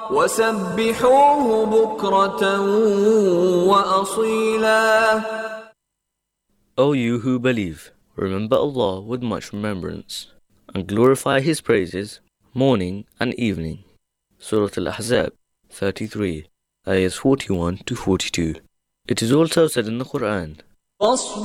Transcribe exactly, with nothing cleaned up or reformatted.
وسبحوه بكرة وأصيلا. O you who believe, remember Allah with much remembrance, and glorify His praises morning and evening. Surah Al-Ahzab thirty-three, ayahs forty-one to forty-two. It is also said in the Quran,